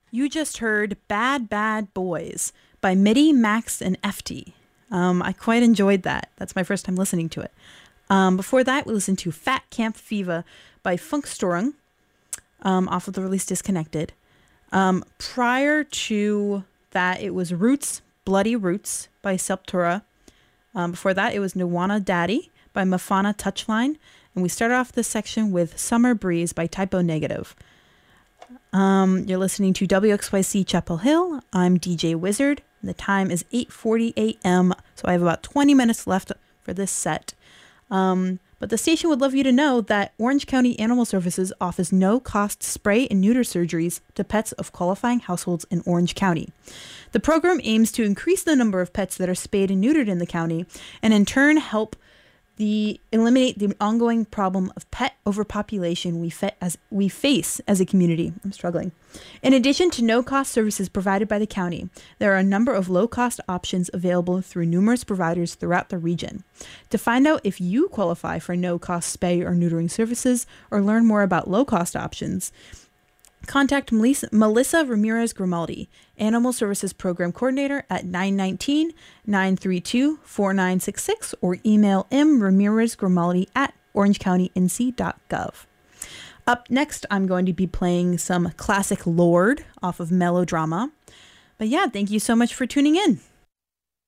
You just heard Bad Bad Boys by Mitty, Max, and FT. I quite enjoyed that. That's my first time listening to it. Before that, we listened to Fat Camp Fever by Funkstorung off of the release Disconnected. Prior to that, it was Roots, Bloody Roots by Sepultura. Before that, it was Nirwana Daddy by Mafana Touchline. And we started off this section with Summer Breeze by Typo Negative. You're listening to WXYC Chapel Hill. I'm DJ Wizard. The time is 8:40 a.m., so I have about 20 minutes left for this set. But the station would love you to know that Orange County Animal Services offers no-cost spray and neuter surgeries to pets of qualifying households in Orange County. The program aims to increase the number of pets that are spayed and neutered in the county, and in turn help eliminate the ongoing problem of pet overpopulation we face as a community. I'm struggling. In addition to no-cost services provided by the county, there are a number of low-cost options available through numerous providers throughout the region. To find out if you qualify for no-cost spay or neutering services or learn more about low-cost options, contact Melissa Ramirez Grimaldi, Animal Services Program Coordinator at 919-932-4966 or email mramirezgrimaldi at orangecountync.gov. Up next, I'm going to be playing some classic Lorde off of Melodrama. But yeah, thank you so much for tuning in.